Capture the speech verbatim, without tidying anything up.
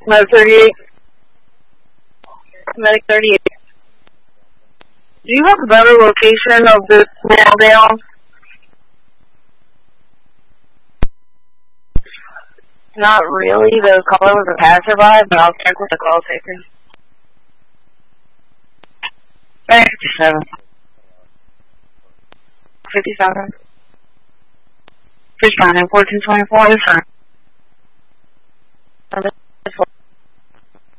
Medic thirty-eight. Medic thirty-eight. Do you have a better location of this small down? Not really. The caller was a passerby, but I'll check with the call taker. fifty-seven. fifty-seven. Responding fourteen twenty-four, yes sir.